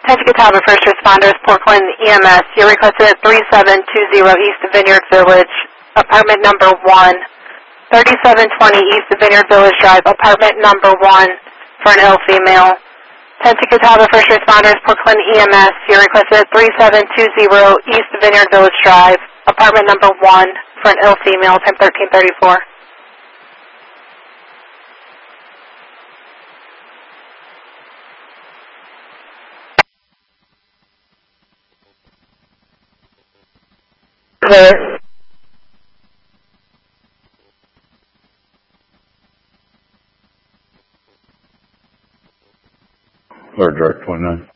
Attention Catawba First Responders, Portland EMS. You're requested at 3720 East Vineyard Village, apartment number 1. 3720 East Vineyard Village Drive, apartment number 1 for an ill female. Attention Catawba First Responders, Portland EMS. You're requested at 3720 East Vineyard Village Drive, apartment number 1 for an ill female, time 1334. Clear. Clear, Direct 29.